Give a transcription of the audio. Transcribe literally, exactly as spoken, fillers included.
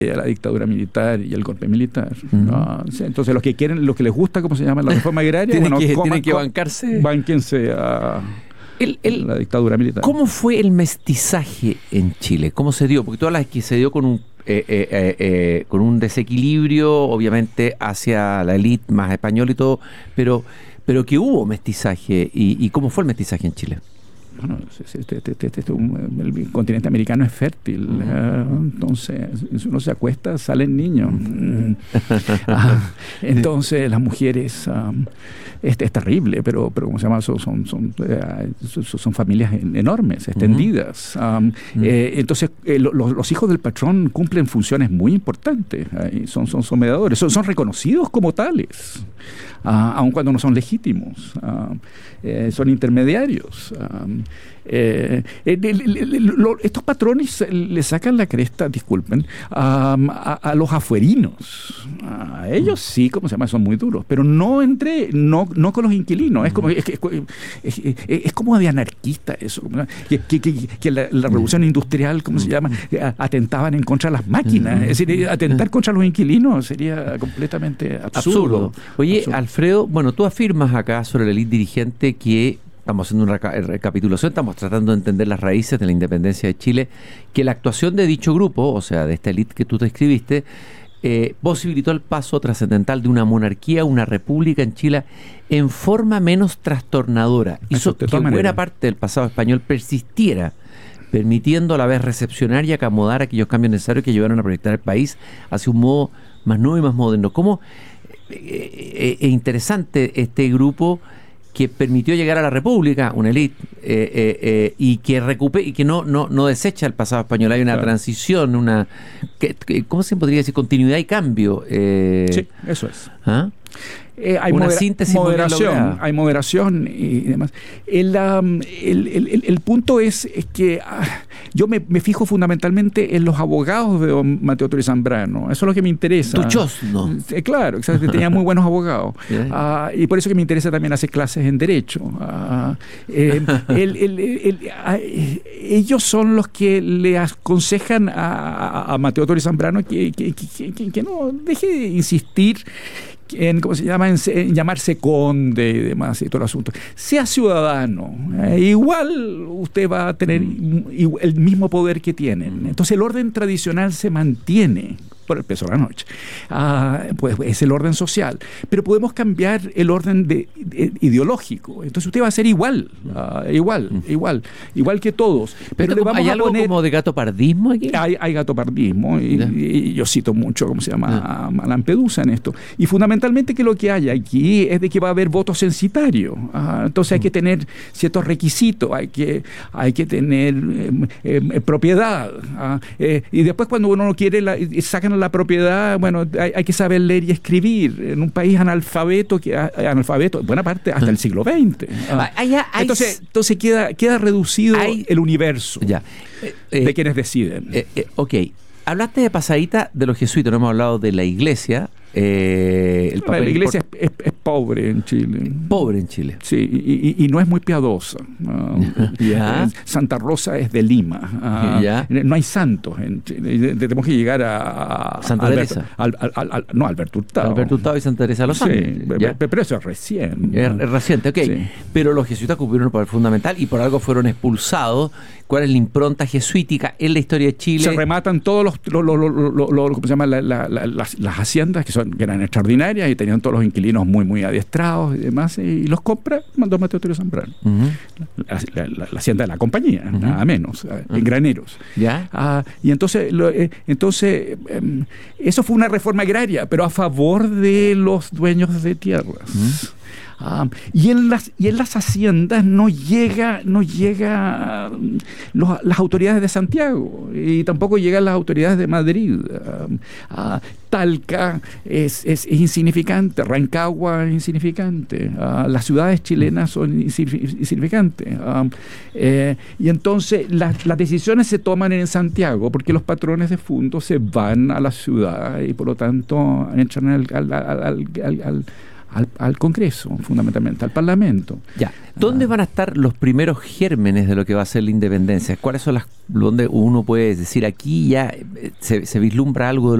la dictadura militar y el golpe militar. Uh-huh. ¿No? Entonces los que quieren, los que les gusta, ¿cómo se llama? La reforma agraria, tienen, bueno, que, coman, tienen que bancarse. Bánquense a el, el, la dictadura militar. ¿Cómo fue el mestizaje en Chile? ¿Cómo se dio? Porque tú hablas que se dio con un eh, eh, eh, eh, con un desequilibrio, obviamente, hacia la élite más española y todo, pero, pero que hubo mestizaje. ¿Y, y cómo fue el mestizaje en Chile? Bueno, este, este, este, este, este, el continente americano es fértil, uh-huh. eh, entonces si uno se acuesta salen niños. Uh-huh. ah, entonces las mujeres um, es, es terrible, pero pero cómo se llama, son son, son, eh, son, son familias enormes, extendidas. Uh-huh. Um, uh-huh. eh, entonces eh, lo, los, los hijos del patrón cumplen funciones muy importantes, eh, son son son mediadores, son, son reconocidos como tales. Uh, aun cuando no son legítimos, uh, eh, son intermediarios. Um, eh, eh, le, le, le, lo, estos patrones le sacan la cresta, disculpen, um, a, a los afuerinos. A ellos sí, ¿cómo se llama? Son muy duros, pero no entre, no, no con los inquilinos. Es como, es, es, es, es, es como de anarquista eso, que, que, que, que la, la revolución industrial, ¿cómo se llama? Atentaban en contra de las máquinas. Es decir, atentar contra los inquilinos sería completamente absurdo. absurdo. Oye, absurdo. Alfredo, bueno, tú afirmas acá sobre la élite dirigente que estamos haciendo una reca- recapitulación, estamos tratando de entender las raíces de la independencia de Chile, que la actuación de dicho grupo, o sea, de esta élite que tú describiste, eh, posibilitó el paso trascendental de una monarquía a una república en Chile en forma menos trastornadora. Hizo que buena parte del pasado español persistiera, permitiendo a la vez recepcionar y acomodar aquellos cambios necesarios que llevaron a proyectar el país hacia un modo más nuevo y más moderno. ¿Cómo es eh, eh, interesante este grupo que permitió llegar a la República, una élite, eh, eh, eh, y que recupera y que no, no, no desecha el pasado español? Hay una claro. transición, una que, que, ¿cómo se podría decir? Continuidad y cambio. Eh, sí, eso es. ¿Ah? Eh, hay una modera- síntesis moderación, hay moderación y demás. El, um, el, el, el, el punto es, es que ah, yo me, me fijo fundamentalmente en los abogados de don Mateo Torres Zambrano. Eso es lo que me interesa. Tuchos, ¿no? Eh, claro, exactamente, tenía muy buenos abogados. Yeah. Uh, y por eso que me interesa también hacer clases en Derecho. Uh, eh, el, el, el, el, uh, ellos son los que le aconsejan a, a, a Mateo Torres Zambrano que, que, que, que, que no deje de insistir en, ¿cómo se llama?, en, en llamarse conde y demás y todo el asunto. Sea ciudadano, eh, igual usted va a tener mm. el mismo poder que tienen. Entonces el orden tradicional se mantiene por el peso de la noche. Ah, pues es el orden social. Pero podemos cambiar el orden de, de, ideológico. Entonces usted va a ser igual, uh, igual, mm. igual, igual que todos. Pero, pero le vamos ¿hay a algo poner, como de gatopardismo aquí? Hay, hay gatopardismo y, yeah. y, y yo cito mucho, ¿cómo se llama?, yeah. a Lampedusa en esto. Y fundamentalmente que lo que hay aquí es de que va a haber voto censitario. Uh, entonces hay que tener ciertos requisitos, hay que, hay que tener eh, eh, propiedad. Uh, eh, y después cuando uno no quiere, la, sacan la propiedad, bueno, hay, hay que saber leer y escribir en un país analfabeto, que analfabeto, buena parte hasta el siglo veinte. Ah. Hay, hay, entonces, entonces queda, queda reducido hay, el universo ya. eh, de eh, quienes deciden. Eh, eh, ok, hablaste de pasadita de los jesuitas, no hemos hablado de la iglesia. Eh, el papel la iglesia es, es, es pobre en Chile. Pobre en Chile. Sí, y, y, y no es muy piadosa. Uh, ¿Ya? Santa Rosa es de Lima. Uh, ¿Ya? No hay santos en Chile. Tenemos que llegar a, a Santa Alberto, Teresa. Al, al, al, al, no, Alberto Hurtado. Alberto Hurtado y Santa Teresa de los Ángeles. Sí, ¿ya? Pero eso es recién. Es, es reciente, ok. Sí. Pero los jesuitas cumplieron un papel fundamental y por algo fueron expulsados. ¿Cuál es la impronta jesuítica en la historia de Chile? Se rematan todos los, los, los, los, los, los ¿cómo se llama? La, la, la, las, las haciendas que, son, que eran extraordinarias y tenían todos los inquilinos muy, muy adiestrados y demás, y los compra mandó Mateo Torres Zambrano. Uh-huh. La, la, la, la hacienda de la compañía, uh-huh. nada menos, uh-huh. en Graneros. ¿Ya? Ah, y entonces, lo, eh, entonces eh, eso fue una reforma agraria, pero a favor de los dueños de tierras. Uh-huh. Ah, y en las y en las haciendas no llega no llega los, las autoridades de Santiago y tampoco llegan las autoridades de Madrid. Ah, ah, Talca es, es, es insignificante, Rancagua es insignificante, ah, las ciudades chilenas son insignificantes. Ah, eh, y entonces las, las decisiones se toman en Santiago porque los patrones de fondo se van a la ciudad y por lo tanto entran al, al, al, al, al, al al, al Congreso, fundamentalmente, al Parlamento. Ya. ¿Dónde ah. van a estar los primeros gérmenes de lo que va a ser la independencia? ¿Cuáles son las donde uno puede decir aquí ya se, se vislumbra algo de